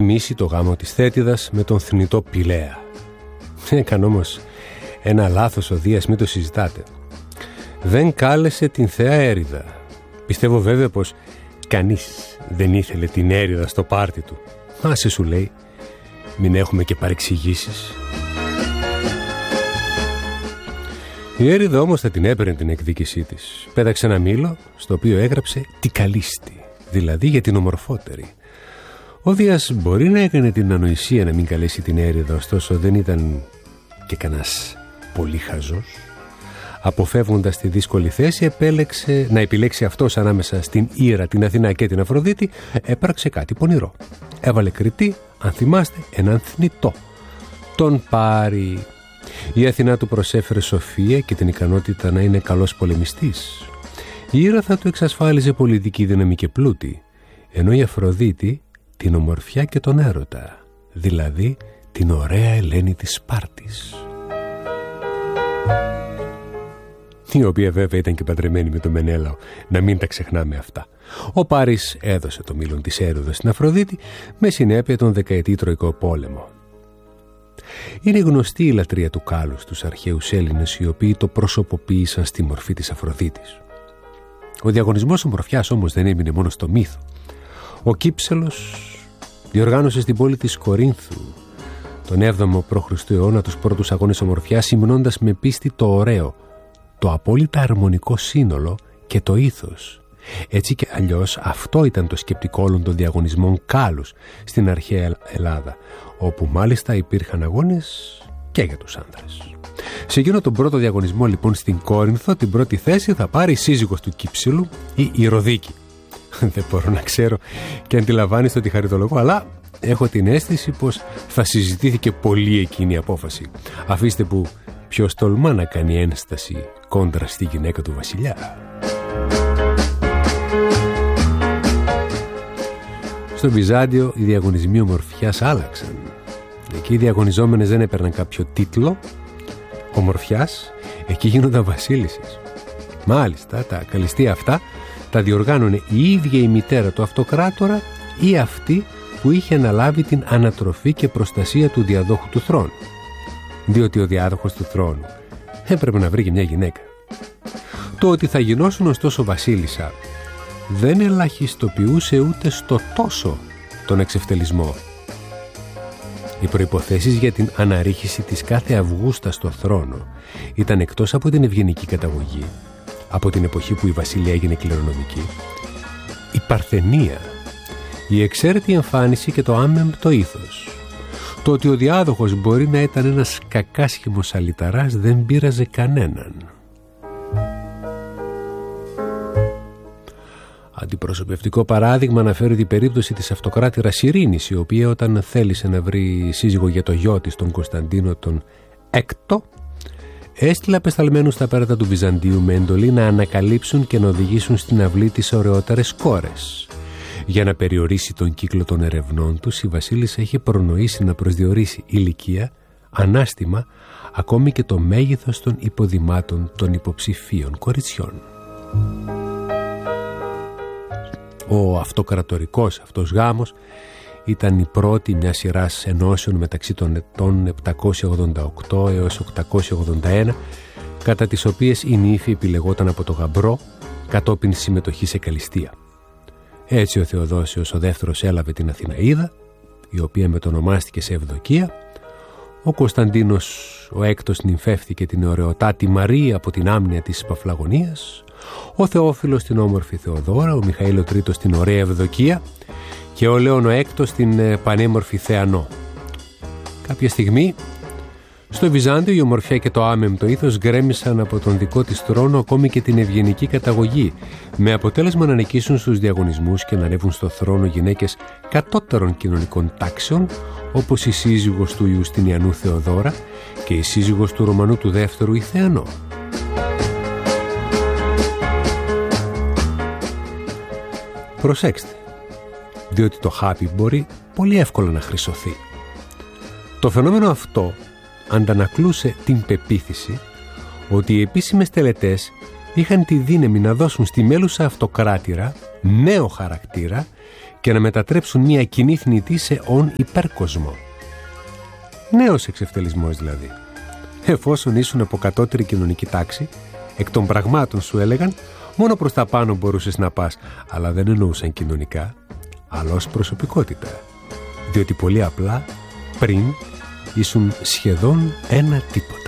τιμήσει το γάμο της Θέτιδας με τον θνητό Πηλαία. Έκανε όμως ένα λάθος ο Δίας, μην το συζητάτε. Δεν κάλεσε την θεά Έριδα. Πιστεύω βέβαια πως κανείς δεν ήθελε την Έριδα στο πάρτι του. Άσε, σου λέει, μην έχουμε και παρεξηγήσεις. Η Έριδα όμως θα την έπαιρνε την εκδίκησή της. Πέταξε ένα μήλο στο οποίο έγραψε «Τη καλίστη», δηλαδή για την ομορφότερη. Ο Δίας μπορεί να έκανε την ανοησία να μην καλέσει την Έριδα, ωστόσο δεν ήταν και κανάς πολύ χαζός. Αποφεύγοντας τη δύσκολη θέση, επέλεξε να επιλέξει αυτός ανάμεσα στην Ήρα, την Αθηνά και την Αφροδίτη. Έπραξε κάτι πονηρό. Έβαλε κριτή, αν θυμάστε, έναν θνητό. Τον Πάρη. Η Αθηνά του προσέφερε σοφία και την ικανότητα να είναι καλός πολεμιστής. Η Ήρα θα του εξασφάλιζε πολιτική δύναμη και πλούτη, ενώ η Αφροδίτη την ομορφιά και τον έρωτα, δηλαδή την ωραία Ελένη της Σπάρτης, η οποία βέβαια ήταν και παντρεμένη με τον Μενέλαο, να μην τα ξεχνάμε αυτά. Ο Πάρης έδωσε το μήλον της Έριδας στην Αφροδίτη με συνέπεια τον δεκαετή Τροϊκό πόλεμο. Είναι γνωστή η λατρεία του κάλους στους αρχαίους Έλληνες, οι οποίοι το προσωποποίησαν στη μορφή της Αφροδίτης. Ο διαγωνισμός ομορφιάς όμως δεν έμεινε μόνο στο μύθο. Ο Κύψελος διοργάνωσε στην πόλη της Κορίνθου τον 7ο π.Χ. αιώνα τους πρώτους αγώνες ομορφιάς, συμμνώντας με πίστη το ωραίο, το απόλυτα αρμονικό σύνολο και το ήθος. Έτσι και αλλιώς αυτό ήταν το σκεπτικό όλων των διαγωνισμών κάλους στην αρχαία Ελλάδα, όπου μάλιστα υπήρχαν αγώνες και για τους άνδρες. Σε εκείνο τον πρώτο διαγωνισμό λοιπόν στην Κόρινθο την πρώτη θέση θα πάρει η σύζυγος του Κύψελου, η Ηρωδίκη. Δεν μπορώ να ξέρω και αντιλαμβάνεστε ότι χαριτολογώ, αλλά έχω την αίσθηση πως θα συζητήθηκε πολύ εκείνη η απόφαση. Αφήστε που ποιος τολμά να κάνει ένσταση κόντρα στη γυναίκα του βασιλιά. Στο Βυζάντιο οι διαγωνισμοί ομορφιάς άλλαξαν. Εκεί οι διαγωνιζόμενες δεν έπαιρναν κάποιο τίτλο ομορφιάς, εκεί γίνονταν βασίλισσες. Μάλιστα τα καλυστία αυτά τα διοργάνωνε η ίδια η μητέρα του αυτοκράτορα ή αυτή που είχε αναλάβει την ανατροφή και προστασία του διαδόχου του θρόνου. Διότι ο διάδοχος του θρόνου έπρεπε να βρει και μια γυναίκα. Το ότι θα γινώσουν ωστόσο βασίλισσα δεν ελαχιστοποιούσε ούτε στο τόσο τον εξευτελισμό. Οι προϋποθέσεις για την αναρρίχηση της κάθε Αυγούστα στο θρόνο ήταν, εκτός από την ευγενική καταγωγή, από την εποχή που η βασίλεια έγινε κληρονομική, η παρθενία, η εξαίρετη εμφάνιση και το άμεμπτο ήθος. Το ότι ο διάδοχος μπορεί να ήταν ένας κακάσχημος αλυταράς δεν πείραζε κανέναν. Αντιπροσωπευτικό παράδειγμα αναφέρει την περίπτωση της αυτοκράτηρας Ειρήνης, η οποία όταν θέλησε να βρει σύζυγο για το γιο της, τον Κωνσταντίνο τον Έκτο, έστειλε απεσταλμένους στα πέρατα του Βυζαντίου με εντολή να ανακαλύψουν και να οδηγήσουν στην αυλή τις ωραιότερες κόρες. Για να περιορίσει τον κύκλο των ερευνών τους, η βασίλισσα είχε προνοήσει να προσδιορίσει ηλικία, ανάστημα, ακόμη και το μέγεθος των υποδημάτων των υποψηφίων κοριτσιών. Ο αυτοκρατορικός αυτός γάμος ήταν η πρώτη μια σειράς ενώσεων μεταξύ των ετών 788 έως 881, κατά τις οποίες η νύφη επιλεγόταν από το γαμπρό κατόπιν συμμετοχή σε καλυστία. Έτσι ο Θεοδόσιος ο δεύτερος έλαβε την Αθηναΐδα, η οποία μετονομάστηκε σε Ευδοκία. Ο Κωνσταντίνος ο έκτος νυμφεύτηκε την ωραιοτάτη Μαρία από την άμνοια της Παφλαγωνίας, ο Θεόφιλος την όμορφη Θεοδόρα, ο Μιχαήλ ο τρίτος την ωραία Ευδοκία και ο Λέων ο έκτος την πανέμορφη Θεανό. Κάποια στιγμή στο Βυζάντιο η ομορφιά και το άμεμπτο ήθος γκρέμισαν από τον δικό της θρόνο ακόμη και την ευγενική καταγωγή, με αποτέλεσμα να νικήσουν στους διαγωνισμούς και να ανέβουν στο θρόνο γυναίκες κατώτερων κοινωνικών τάξεων, όπως η σύζυγος του Ιουστινιανού Θεοδόρα και η σύζυγος του Ρωμανού του δεύτερου η Θεανό. Προσέξτε, διότι το χάπι μπορεί πολύ εύκολα να χρυσωθεί. Το φαινόμενο αυτό αντανακλούσε την πεποίθηση ότι οι επίσημες τελετές είχαν τη δύναμη να δώσουν στη μέλουσα αυτοκράτηρα νέο χαρακτήρα και να μετατρέψουν μια κοινή θνητή σε ον υπέρκοσμο. Νέος εξευτελισμός δηλαδή. Εφόσον ήσουν από κατώτερη κοινωνική τάξη, εκ των πραγμάτων σου έλεγαν μόνο προς τα πάνω μπορούσες να πας, αλλά δεν εννοούσαν κοινωνικά, αλλά ως προσωπικότητα. Διότι πολύ απλά πριν ήσουν σχεδόν ένα τίποτα.